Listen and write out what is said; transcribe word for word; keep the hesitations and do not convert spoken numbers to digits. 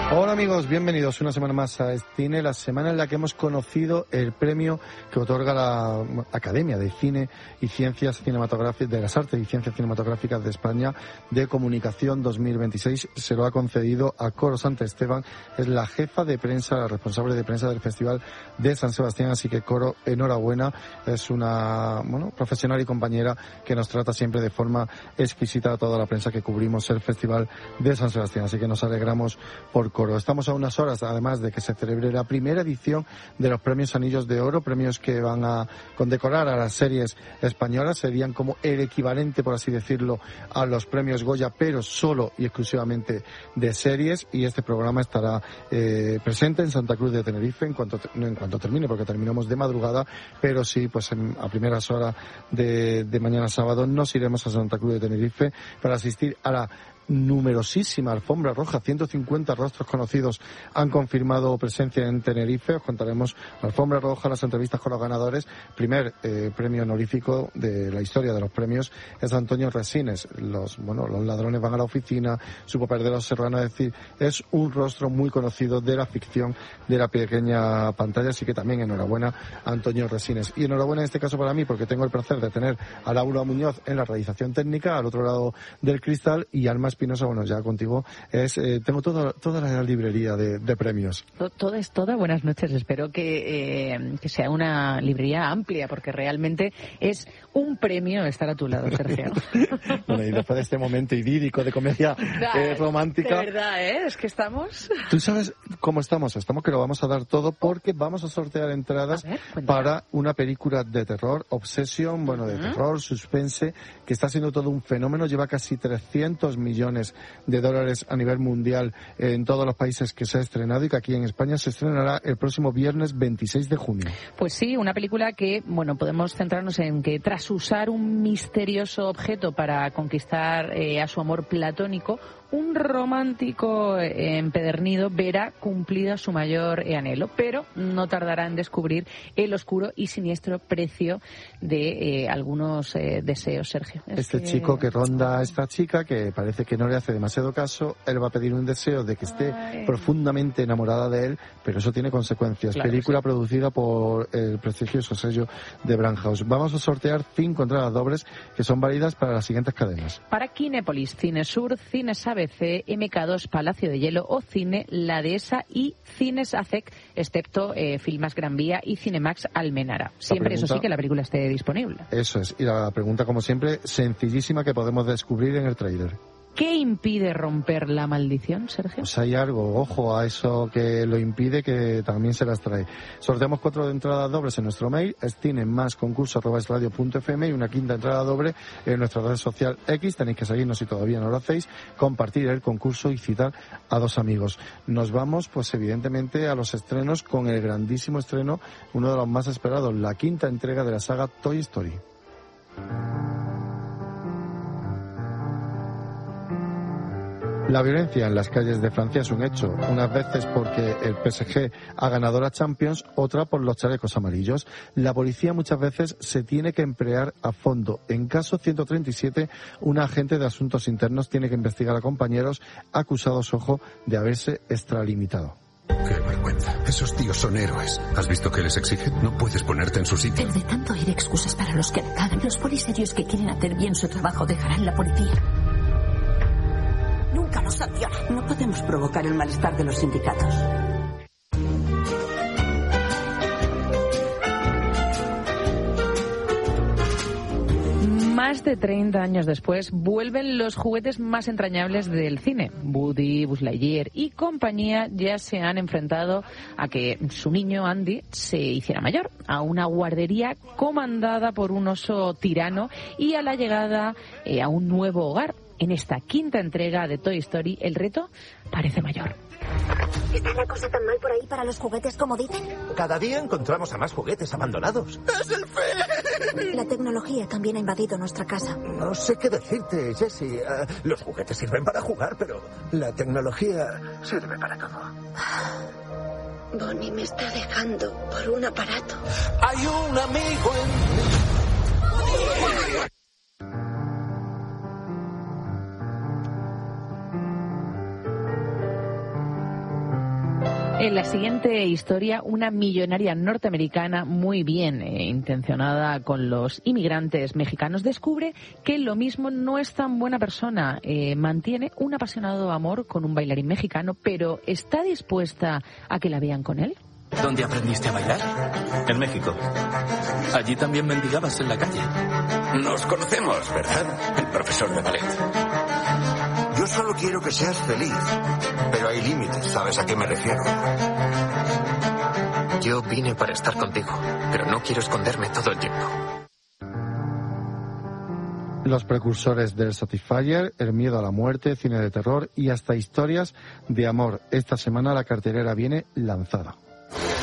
Hola amigos, bienvenidos una semana más a Cine, la semana en la que hemos conocido el premio que otorga la Academia de Cine y Ciencias Cinematográficas, de las Artes y Ciencias Cinematográficas de España de Comunicación dos mil veintiséis. Se lo ha concedido a Coro Santesteban, es la jefa de prensa, la responsable de prensa del Festival de San Sebastián, así que Coro, enhorabuena, es una bueno profesional y compañera que nos trata siempre de forma exquisita a toda la prensa que cubrimos el Festival de San Sebastián, así que nos alegramos por Coro. Estamos a unas horas, además, de que se celebre la primera edición de los premios Anillos de Oro, premios que van a condecorar a las series españolas, serían como el equivalente, por así decirlo, a los premios Goya, pero solo y exclusivamente de series, y este programa estará eh, presente en Santa Cruz de Tenerife en cuanto, no en cuanto termine, porque terminamos de madrugada, pero sí, pues en, a primeras horas de, de mañana sábado nos iremos a Santa Cruz de Tenerife para asistir a la numerosísima alfombra roja. Ciento cincuenta rostros conocidos han confirmado presencia en Tenerife. Os contaremos la alfombra roja, las entrevistas con los ganadores. Primer eh, premio honorífico de la historia de los premios es Antonio Resines. Los, bueno, los ladrones van a la oficina, supo perder a los serranos, es decir, es un rostro muy conocido de la ficción de la pequeña pantalla, así que también enhorabuena a Antonio Resines. Y enhorabuena en este caso para mí, porque tengo el placer de tener a Laura Muñoz en la realización técnica, al otro lado del cristal, y Alma Espinosa, bueno, ya contigo, es eh, tengo toda, toda la librería de, de premios. Toda es toda, buenas noches. Espero que, eh, que sea una librería amplia, porque realmente es un premio estar a tu lado, Sergio. Bueno, y después de este momento idílico de comedia eh, romántica... De verdad, ¿eh? Es que estamos... ¿Tú sabes cómo estamos? Estamos que lo vamos a dar todo, porque vamos a sortear entradas a ver, para una película de terror, Obsession, bueno, de uh-huh. terror, suspense, que está siendo todo un fenómeno, lleva casi trescientos millones de dólares a nivel mundial en todos los países que se ha estrenado, y que aquí en España se estrenará el próximo viernes veintiséis de junio. Pues sí, una película que, bueno, podemos centrarnos en que tras usar un misterioso objeto para conquistar eh, a su amor platónico, un romántico eh, empedernido verá cumplida su mayor eh, anhelo, pero no tardará en descubrir el oscuro y siniestro precio de eh, algunos eh, deseos, Sergio. Es este que... chico que ronda a esta chica, que parece que no le hace demasiado caso, él va a pedir un deseo de que esté Ay. profundamente enamorada de él, pero eso tiene consecuencias. Claro, película sí. producida por el prestigioso sello de Blumhouse. Vamos a sortear cinco entradas dobles que son válidas para las siguientes cadenas. Para Kinépolis, Cinesur, Cines A B C, M K dos Palacio de Hielo o Cine La Dehesa y Cines A C E C, excepto eh, Filmas Gran Vía y Cinemax Almenara. Siempre, pregunta, eso sí, que la película esté disponible. Eso es. Y la pregunta, como siempre, sencillísima, que podemos descubrir en el tráiler. ¿Qué impide romper la maldición, Sergio? Pues hay algo, ojo a eso que lo impide, que también se las trae. Sorteamos cuatro entradas dobles en nuestro mail, es cine más concurso arroba es radio punto f m, y una quinta entrada doble en nuestra red social X. Tenéis que seguirnos si todavía no lo hacéis, compartir el concurso y citar a dos amigos. Nos vamos, pues evidentemente, a los estrenos, con el grandísimo estreno, uno de los más esperados, la quinta entrega de la saga Toy Story. La violencia en las calles de Francia es un hecho, unas veces porque el P S G ha ganado la Champions, otra por los chalecos amarillos. La policía muchas veces se tiene que emplear a fondo. En caso ciento treinta y siete, un agente de asuntos internos tiene que investigar a compañeros acusados, ojo, de haberse extralimitado. ¡Qué vergüenza! Esos tíos son héroes. ¿Has visto qué les exigen? No puedes ponerte en su sitio. Pero de tanto ir excusas para los que la cagan, los poliserios que quieren hacer bien su trabajo dejarán la policía. Nunca nos sancionan. No podemos provocar el malestar de los sindicatos. Más de treinta años después, vuelven los juguetes más entrañables del cine. Woody, Buzz Lightyear y compañía ya se han enfrentado a que su niño Andy se hiciera mayor, a una guardería comandada por un oso tirano y a la llegada eh, a un nuevo hogar. En esta quinta entrega de Toy Story, el reto parece mayor. ¿Está la cosa tan mal por ahí para los juguetes como dicen? Cada día encontramos a más juguetes abandonados. ¡Es el fin! La tecnología también ha invadido nuestra casa. No sé qué decirte, Jessie. Uh, los juguetes sirven para jugar, pero la tecnología sirve para todo. Bonnie me está dejando por un aparato. Hay un amigo en... En la siguiente historia, una millonaria norteamericana muy bien eh, intencionada con los inmigrantes mexicanos descubre que lo mismo no es tan buena persona. Eh, mantiene un apasionado amor con un bailarín mexicano, pero ¿está dispuesta a que la vean con él? ¿Dónde aprendiste a bailar? En México. Allí también mendigabas en la calle. Nos conocemos, ¿verdad? El profesor de ballet. Yo solo quiero que seas feliz. Pero hay límites, ¿sabes a qué me refiero? Yo vine para estar contigo, pero no quiero esconderme todo el tiempo. Los precursores del Satisfyer, El miedo a la muerte, cine de terror y hasta historias de amor. Esta semana la cartelera viene lanzada.